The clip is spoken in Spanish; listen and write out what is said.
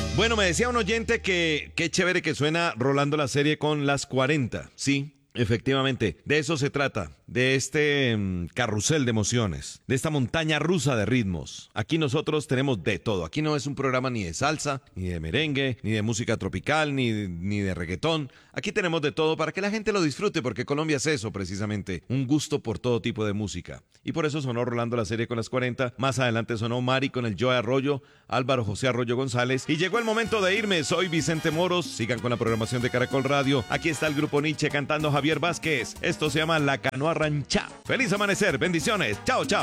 Bueno, me decía un oyente que qué chévere que suena rolando la serie con las 40. Sí, efectivamente, de eso se trata, de este carrusel de emociones, de esta montaña rusa de ritmos. Aquí nosotros tenemos de todo. Aquí no es un programa ni de salsa, ni de merengue, ni de música tropical, ni de reggaetón. Aquí tenemos de todo para que la gente lo disfrute, porque Colombia es eso precisamente, un gusto por todo tipo de música. Y por eso sonó rolando la serie con las 40. Más adelante sonó Mari con el Joe Arroyo, Álvaro José Arroyo González. Y llegó el momento de irme. Soy Vicente Moros. Sigan con la programación de Caracol Radio. Aquí está el grupo Nietzsche cantando Javier Vázquez. Esto se llama La Canoa Ranchá. Feliz amanecer. Bendiciones. Chao, chao.